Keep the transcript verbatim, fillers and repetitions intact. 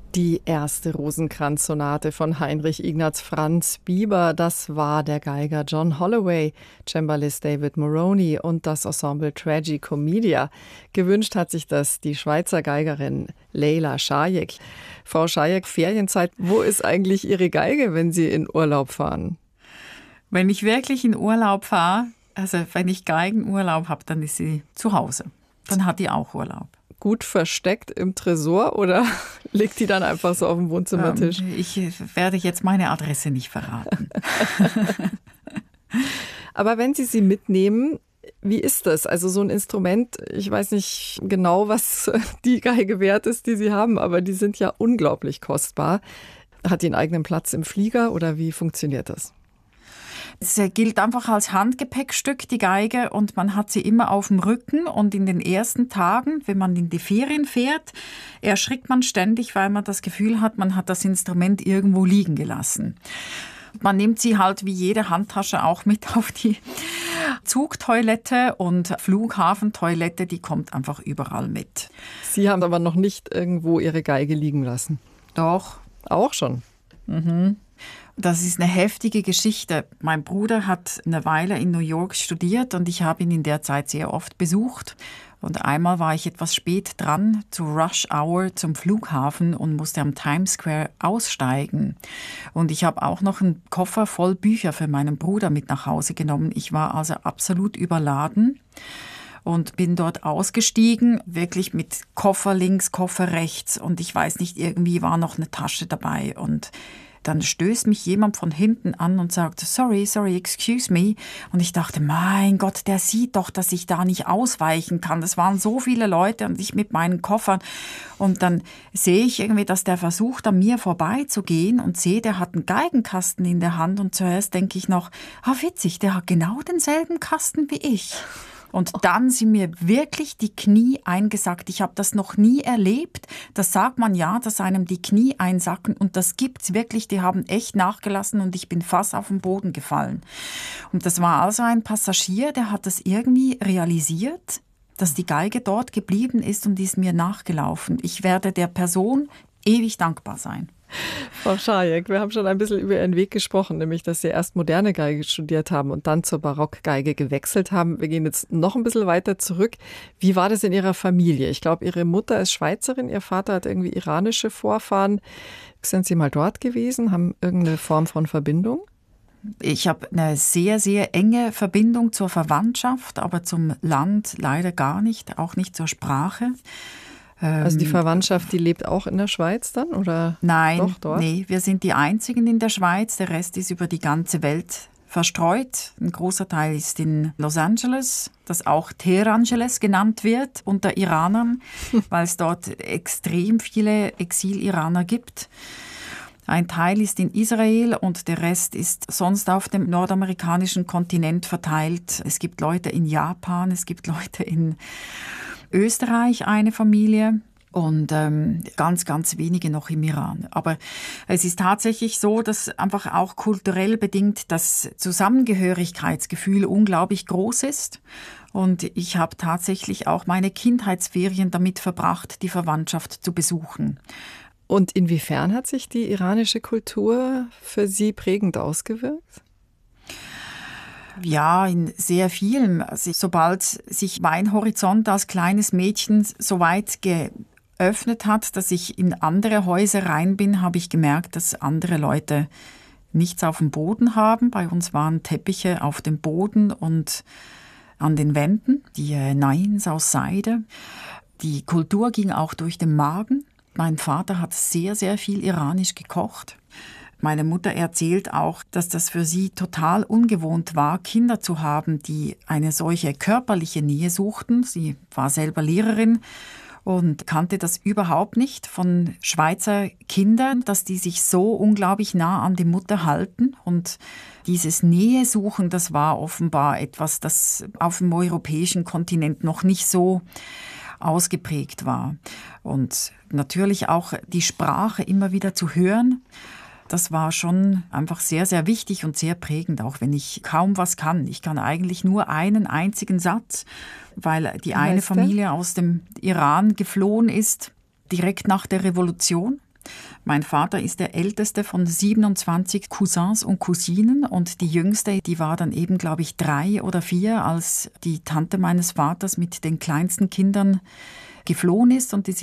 Die erste Rosenkranz-Sonate von Heinrich Ignaz Franz Bieber, das war der Geiger John Holloway, Cembalist David Moroni und das Ensemble Tragicomedia. Gewünscht hat sich das die Schweizer Geigerin Leila Schajek. Frau Schajek, Ferienzeit, wo ist eigentlich Ihre Geige, wenn Sie in Urlaub fahren? Wenn ich wirklich in Urlaub fahre, also wenn ich Geigenurlaub habe, dann ist sie zu Hause. Dann hat die auch Urlaub. Gut versteckt im Tresor oder liegt die dann einfach so auf dem Wohnzimmertisch? Ähm, ich werde jetzt meine Adresse nicht verraten. Aber wenn Sie sie mitnehmen, wie ist das? Also so ein Instrument, ich weiß nicht genau, was die Geige wert ist, die Sie haben, aber die sind ja unglaublich kostbar. Hat die einen eigenen Platz im Flieger oder wie funktioniert das? Es gilt einfach als Handgepäckstück, die Geige, und man hat sie immer auf dem Rücken. Und in den ersten Tagen, wenn man in die Ferien fährt, erschrickt man ständig, weil man das Gefühl hat, man hat das Instrument irgendwo liegen gelassen. Man nimmt sie halt wie jede Handtasche auch mit auf die Zugtoilette und Flughafentoilette, die kommt einfach überall mit. Sie haben aber noch nicht irgendwo Ihre Geige liegen lassen? Doch. Auch schon? Mhm. Das ist eine heftige Geschichte. Mein Bruder hat eine Weile in New York studiert und ich habe ihn in der Zeit sehr oft besucht. Und einmal war ich etwas spät dran zu Rush Hour zum Flughafen und musste am Times Square aussteigen. Und ich habe auch noch einen Koffer voll Bücher für meinen Bruder mit nach Hause genommen. Ich war also absolut überladen und bin dort ausgestiegen, wirklich mit Koffer links, Koffer rechts. Und ich weiß nicht, irgendwie war noch eine Tasche dabei. Und dann stößt mich jemand von hinten an und sagt, sorry, sorry, excuse me. Und ich dachte, mein Gott, der sieht doch, dass ich da nicht ausweichen kann. Das waren so viele Leute und ich mit meinen Koffern. Und dann sehe ich irgendwie, dass der versucht, an mir vorbeizugehen und sehe, der hat einen Geigenkasten in der Hand. Und zuerst denke ich noch, ah, witzig, der hat genau denselben Kasten wie ich. Und dann sind mir wirklich die Knie eingesackt. Ich habe das noch nie erlebt. Das sagt man ja, dass einem die Knie einsacken. Und das gibt's wirklich. Die haben echt nachgelassen und ich bin fast auf den Boden gefallen. Und das war also ein Passagier, der hat das irgendwie realisiert, dass die Geige dort geblieben ist und ist mir nachgelaufen. Ich werde der Person ewig dankbar sein. Frau Schajek, wir haben schon ein bisschen über Ihren Weg gesprochen, nämlich, dass Sie erst moderne Geige studiert haben und dann zur Barockgeige gewechselt haben. Wir gehen jetzt noch ein bisschen weiter zurück. Wie war das in Ihrer Familie? Ich glaube, Ihre Mutter ist Schweizerin, Ihr Vater hat irgendwie iranische Vorfahren. Sind Sie mal dort gewesen, haben irgendeine Form von Verbindung? Ich habe eine sehr, sehr enge Verbindung zur Verwandtschaft, aber zum Land leider gar nicht, auch nicht zur Sprache. Also die Verwandtschaft, die lebt auch in der Schweiz dann? Oder Nein, doch dort? Nee, wir sind die Einzigen in der Schweiz. Der Rest ist über die ganze Welt verstreut. Ein großer Teil ist in Los Angeles, das auch Teherangeles genannt wird unter Iranern, weil es dort extrem viele Exil-Iraner gibt. Ein Teil ist in Israel und der Rest ist sonst auf dem nordamerikanischen Kontinent verteilt. Es gibt Leute in Japan, es gibt Leute in Österreich, eine Familie, und ähm, ganz, ganz wenige noch im Iran. Aber es ist tatsächlich so, dass einfach auch kulturell bedingt das Zusammengehörigkeitsgefühl unglaublich groß ist. Und ich habe tatsächlich auch meine Kindheitsferien damit verbracht, die Verwandtschaft zu besuchen. Und inwiefern hat sich die iranische Kultur für Sie prägend ausgewirkt? Ja, in sehr vielem. Also sobald sich mein Horizont als kleines Mädchen so weit geöffnet hat, dass ich in andere Häuser rein bin, habe ich gemerkt, dass andere Leute nichts auf dem Boden haben. Bei uns waren Teppiche auf dem Boden und an den Wänden, die Nains aus Seide. Die Kultur ging auch durch den Magen. Mein Vater hat sehr, sehr viel iranisch gekocht. Meine Mutter erzählt auch, dass das für sie total ungewohnt war, Kinder zu haben, die eine solche körperliche Nähe suchten. Sie war selber Lehrerin und kannte das überhaupt nicht von Schweizer Kindern, dass die sich so unglaublich nah an die Mutter halten. Und dieses Nähesuchen, das war offenbar etwas, das auf dem europäischen Kontinent noch nicht so ausgeprägt war. Und natürlich auch die Sprache immer wieder zu hören. Das war schon einfach sehr, sehr wichtig und sehr prägend, auch wenn ich kaum was kann. Ich kann eigentlich nur einen einzigen Satz, weil die eine Familie aus dem Iran geflohen ist, direkt nach der Revolution. Mein Vater ist der älteste von siebenundzwanzig Cousins und Cousinen und die jüngste, die war dann eben, glaube ich, drei oder vier, als die Tante meines Vaters mit den kleinsten Kindern geflohen ist und die